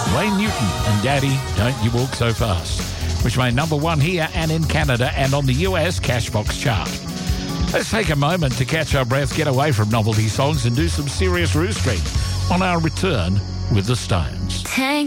Wayne Newton and Daddy, Don't You Walk So Fast, which made number one here and in Canada and on the US Cashbox chart. Let's take a moment to catch our breath, get away from novelty songs and do some serious roostering on our return with the Stones. Thank